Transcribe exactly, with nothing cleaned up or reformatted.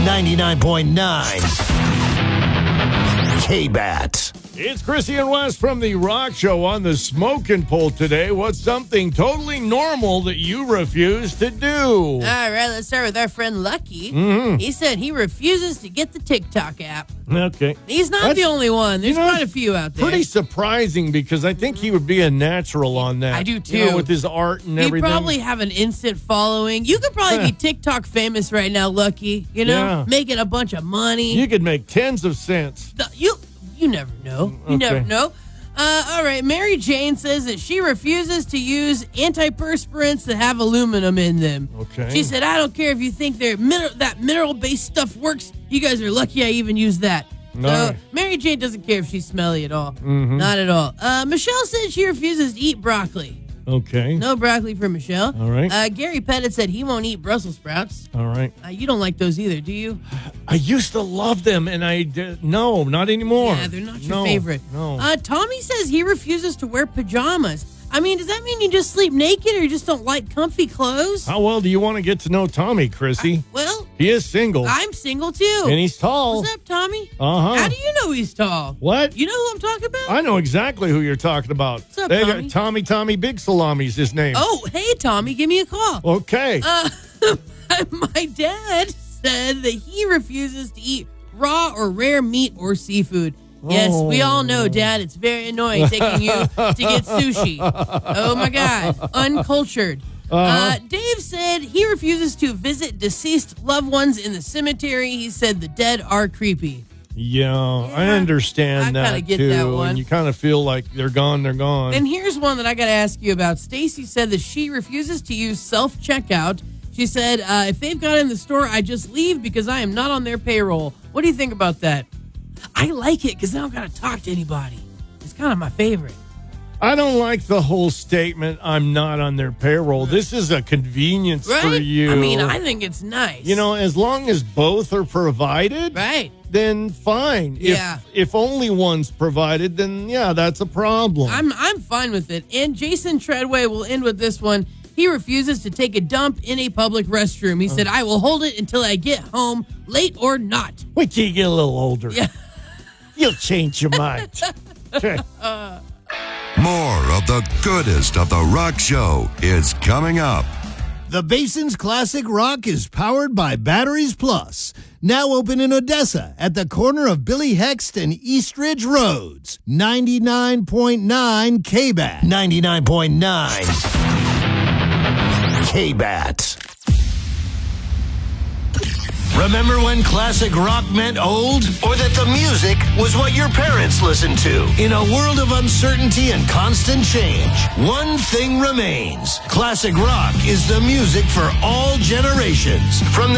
ninety-nine point nine K-Bat. It's Chrissy and Wes from The Rock Show on the Smoking Pole today. What's something totally normal that you refuse to do? All right, let's start with our friend Lucky. Mm-hmm. He said he refuses to get the TikTok app. Okay. He's not That's, the only one. There's you know, quite a few out there. Pretty surprising because I think he would be a natural on that. I do too. You know, with his art and He'd everything. probably have an instant following. You could probably be TikTok famous right now, Lucky. You know, Yeah. making a bunch of money. You could make tens of cents. The- You you never know. You Okay. never know. Uh, all right, Mary Jane says that she refuses to use antiperspirants that have aluminum in them. Okay. She said, I don't care if you think they're min- that mineral-based stuff works. You guys are lucky I even use that. So right. Mary Jane doesn't care if she's smelly at all. Mm-hmm. Not at all. Uh, Michelle said she refuses to eat broccoli. Okay. No broccoli for Michelle. All right. Uh, Gary Pettit said he won't eat Brussels sprouts. All right. Uh, you don't like those either, do you? I used to love them, and I did, no, not anymore. Yeah, they're not your No, favorite. No. Uh, Tommy says he refuses to wear pajamas. I mean, does that mean you just sleep naked or you just don't like comfy clothes? How well do you want to get to know Tommy, Chrissy? Well, He is single. I'm single too. And he's tall. What's up, Tommy? Uh-huh. How do you know he's tall? What? You know who I'm talking about? I know exactly who you're talking about. What's up, They Tommy? got Tommy Tommy Big Salami's his name. Oh, hey, Tommy, give me a call. Okay. Uh, my dad said that he refuses to eat raw or rare meat or seafood. Yes, we all know, Dad, it's very annoying taking you to get sushi. Oh, my God. Uncultured. Uh-huh. Uh, Dave said he refuses to visit deceased loved ones in the cemetery. He said the dead are creepy. yeah, I Yeah, understand I that kinda get too. that one. And you kind of feel like they're gone, they're gone. And here's one that I got to ask you about. Stacy said that she refuses to use self-checkout. She said, uh, if they've got it in the store, I just leave because I am not on their payroll. What do you think about that? I like it because I don't got to talk to anybody. It's kind of my favorite. I don't like the whole statement, I'm not on their payroll. This is a convenience Right? for you. I mean, I think it's nice. You know, as long as both are provided, Right. then fine. Yeah. If, if only one's provided, then yeah, that's a problem. I'm I'm fine with it. And Jason Treadway will end with this one. He refuses to take a dump in a public restroom. He said, I will hold it until I get home, late or not. Wait till you get a little older. Yeah. You'll change your mind. Okay. More of the goodest of The Rock Show is coming up. The Basin's Classic Rock is powered by Batteries Plus. Now open in Odessa at the corner of Billy Hext and East Ridge Roads. ninety-nine point nine K-Bat. ninety-nine point nine K-Bat. Remember when classic rock meant old? Or that the music was what your parents listened to? In a world of uncertainty and constant change, one thing remains. Classic rock is the music for all generations. From the